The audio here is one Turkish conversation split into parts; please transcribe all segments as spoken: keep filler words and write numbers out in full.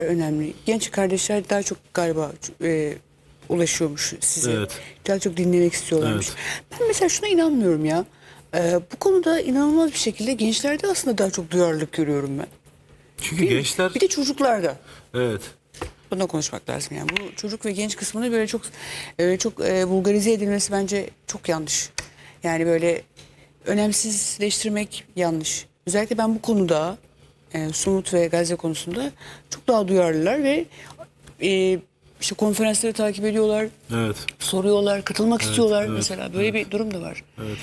önemli. Genç kardeşler daha çok galiba e, ulaşıyormuş size. Evet. Daha çok dinlemek istiyorlarmış. Evet. Ben mesela şuna inanmıyorum ya. E, bu konuda inanılmaz bir şekilde gençlerde aslında daha çok duyarlılık görüyorum ben. Çünkü Değil mi? gençler... Bir de çocuklarda. Evet. Bundan konuşmak lazım yani. Bu çocuk ve genç kısmını böyle çok e, çok e, vulgarize edilmesi bence çok yanlış. Yani böyle önemsizleştirmek yanlış. Özellikle ben bu konuda e, Sumut ve Gazze konusunda çok daha duyarlılar ve e, işte konferansları takip ediyorlar, Evet. soruyorlar, katılmak istiyorlar evet, mesela. Böyle bir durum da var. Evet.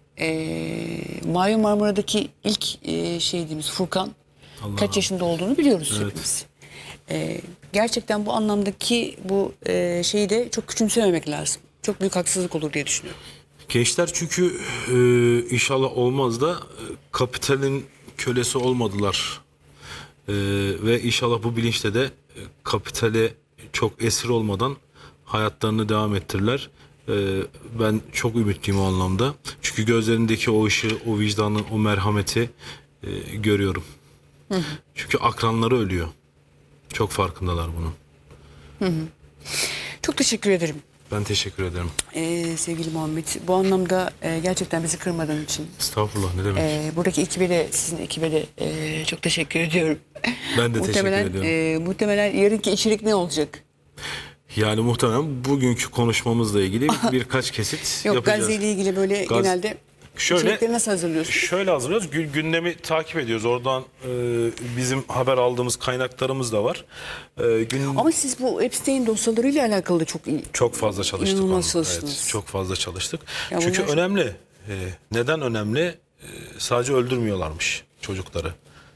E, Mavi Marmara'daki ilk e, şey dediğimiz Furkan Allah kaç Allah. yaşında olduğunu biliyoruz Evet. hepimiz. E, gerçekten bu anlamdaki bu e, şeyi de çok küçümsememek lazım. Çok büyük haksızlık olur diye düşünüyorum. Gençler çünkü e, inşallah olmaz da e, kapitalin kölesi olmadılar. E, ve inşallah bu bilinçle de e, kapitale çok esir olmadan hayatlarını devam ettirirler. E, ben çok ümitliyim o anlamda. Çünkü gözlerindeki o ışığı, o vicdanı, o merhameti e, görüyorum. Hı hı. Çünkü akranları ölüyor. Çok farkındalar bunun. Hı hı. Çok teşekkür ederim. Ben teşekkür ederim. Ee, sevgili Muhammed, bu anlamda e, gerçekten bizi kırmadığın için. Estağfurullah, ne demek. E, buradaki ekibe de, sizin ekibe de e, çok teşekkür ediyorum. Ben de muhtemelen, teşekkür ediyorum. E, muhtemelen yarınki içerik ne olacak? Yani muhtemelen bugünkü konuşmamızla ilgili birkaç kesit Yok, yapacağız. Gazze ile ilgili böyle Gaz... genelde Şöyle, içerikleri nasıl hazırlıyorsunuz? Şöyle hazırlıyoruz. Gü- gündemi takip ediyoruz. Oradan e, bizim haber aldığımız kaynaklarımız da var. E, gün... Ama siz bu Epstein dosyalarıyla alakalı da çok iyi. Çok fazla çalıştık. İnanılmaz onunla. çalıştınız. Evet, çok fazla çalıştık. Ya Çünkü bunlar... önemli. E, neden önemli? E, sadece öldürmüyorlarmış çocukları.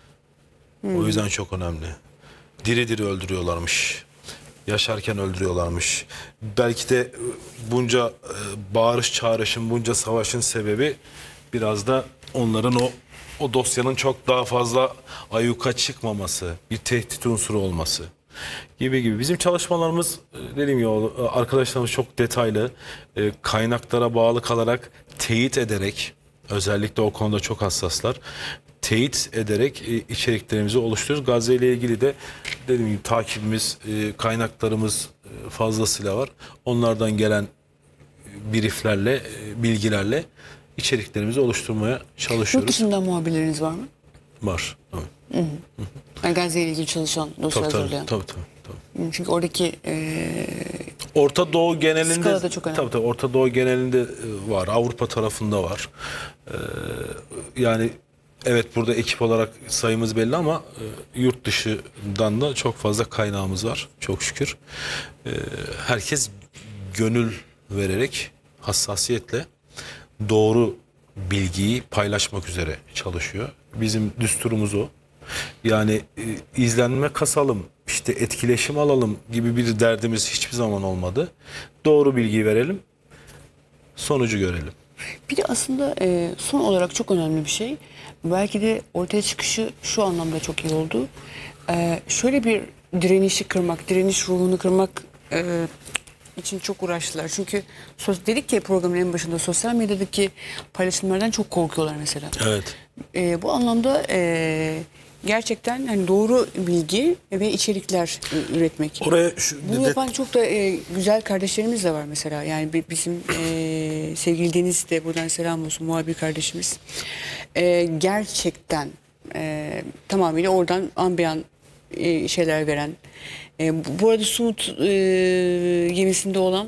Hmm. O yüzden çok önemli. Diri diri öldürüyorlarmış. Yaşarken öldürüyorlarmış. Belki de bunca e, bağırış çağrışın, bunca savaşın sebebi biraz da onların o o dosyanın çok daha fazla ayyuka çıkmaması, bir tehdit unsuru olması gibi gibi. Bizim çalışmalarımız, dediğim gibi, arkadaşlarımız çok detaylı, e, kaynaklara bağlı kalarak, teyit ederek, özellikle o konuda çok hassaslar, teyit ederek e, içeriklerimizi oluşturuyoruz. Gazze ile ilgili de dediğim gibi takibimiz, e, kaynaklarımız e, fazlasıyla var. Onlardan gelen brieflerle, e, bilgilerle içeriklerimizi oluşturmaya Yurt çalışıyoruz. dışından muhabirleriniz var mı? Var. Evet. Hı hı. Yani Gazze ile ilgili çalışan, dosya Tabii, hazırlayan. tabii, tabii, tabii. Çünkü oradaki e, Orta Doğu genelinde skala da çok önemli. tabii tabii Orta Doğu genelinde var. Avrupa tarafında var. Ee, yani evet, burada ekip olarak sayımız belli ama e, yurt dışından da çok fazla kaynağımız var. Çok şükür. Ee, herkes gönül vererek, hassasiyetle doğru bilgiyi paylaşmak üzere çalışıyor. Bizim düsturumuz o. Yani e, izlenme kasalım, işte etkileşim alalım gibi bir derdimiz hiçbir zaman olmadı. Doğru bilgiyi verelim, sonucu görelim. Bir de aslında e, son olarak çok önemli bir şey. Belki de ortaya çıkışı şu anlamda çok iyi oldu. E, şöyle bir direnişi kırmak, direniş ruhunu kırmak e, için çok uğraştılar. Çünkü sos, dedik ki programın en başında, sosyal medyadaki paylaşımlardan çok korkuyorlar mesela. Evet. E, bu anlamda e, gerçekten hani doğru bilgi ve içerikler e, üretmek. Oraya şu Bunu yapan çok da e, güzel kardeşlerimiz de var mesela. Yani bi- bizim e, sevgili Deniz de, buradan selam olsun, muhabir kardeşimiz. E, gerçekten e, tamamıyla oradan ambiyan e, şeyler veren. E, bu, bu arada Sumut e, gemisinde olan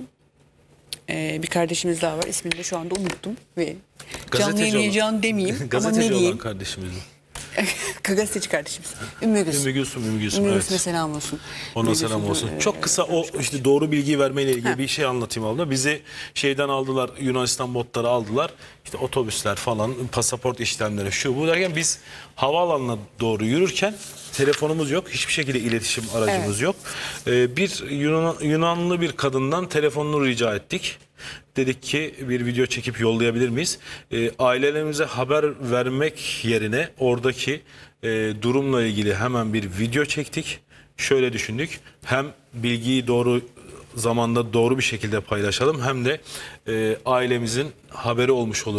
e, bir kardeşimiz daha var. İsmini de şu anda unuttum ve canlı yayınlayacağını demeyeyim ama ne gazeteci diyeyim. olan kardeşimiz. Gazeteci kardeşimiz. Ümmü Gülsüm. Ümmü Gülsüm, Ümmü Gülsüm. Ümmü Evet. Gülsüm'e selam olsun. Ona Ümmü selam Gülsüm, olsun. e, Çok kısa o e, işte doğru bilgiyi vermeyle ilgili Ha. bir şey anlatayım abla. Bizi şeyden aldılar, Yunanistan botları aldılar. İşte otobüsler falan, pasaport işlemleri, şu bu derken biz havaalanına doğru yürürken telefonumuz yok. Hiçbir şekilde iletişim aracımız Evet. yok. Ee, bir Yunan, Yunanlı bir kadından telefonunu rica ettik. Dedik ki bir video çekip yollayabilir miyiz? E, ailelerimize haber vermek yerine oradaki e, durumla ilgili hemen bir video çektik. Şöyle düşündük. Hem bilgiyi doğru zamanda doğru bir şekilde paylaşalım, hem de e, ailemizin haberi olmuş olur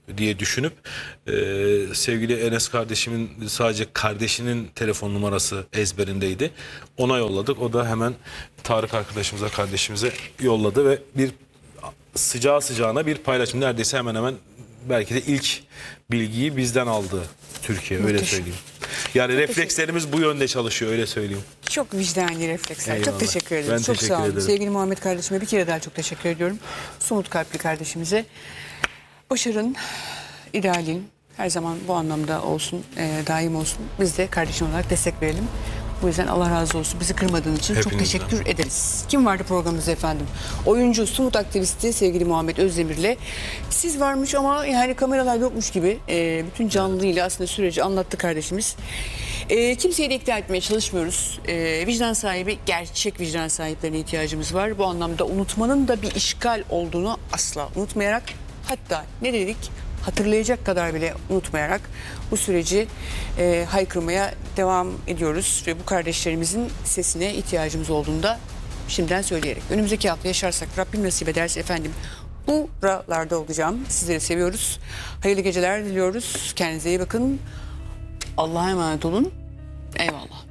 diye düşünüp e, sevgili Enes kardeşimin sadece kardeşinin telefon numarası ezberindeydi. Ona yolladık. O da hemen Tarık arkadaşımıza, kardeşimize yolladı ve bir sıcağı sıcağına bir paylaşım. Neredeyse hemen hemen belki de ilk bilgiyi bizden aldı Türkiye, öyle Müthiş. söyleyeyim. Yani reflekslerimiz bu yönde çalışıyor, öyle söyleyeyim. Çok vicdani refleksler. Eyvallah. Çok teşekkür ederim. Ben çok teşekkür sağ olun. ederim. Sevgili Muhammed kardeşime bir kere daha çok teşekkür ediyorum. Somut kalpli kardeşimize. Başarın, idealin her zaman bu anlamda olsun, e, daim olsun. Biz de kardeşim olarak destek verelim. Bu yüzden Allah razı olsun. Bizi kırmadığın için çok Hepinizden. teşekkür ederiz. Kim vardı programımızda efendim? Oyuncu, Sumut aktivisti sevgili Muhammed Özdemir'le. Siz varmış ama yani kameralar yokmuş gibi e, bütün canlılığıyla aslında süreci anlattı kardeşimiz. E, kimseyi de ikna etmeye çalışmıyoruz. E, vicdan sahibi, gerçek vicdan sahiplerine ihtiyacımız var. Bu anlamda unutmanın da bir işgal olduğunu asla unutmayarak, hatta ne dedik? Hatırlayacak kadar bile unutmayarak bu süreci e, haykırmaya devam ediyoruz ve bu kardeşlerimizin sesine ihtiyacımız olduğunu da şimdiden söyleyerek. Önümüzdeki hafta yaşarsak, Rabbim nasip ederse efendim buralarda olacağım. Sizleri seviyoruz. Hayırlı geceler diliyoruz. Kendinize iyi bakın. Allah'a emanet olun. Eyvallah.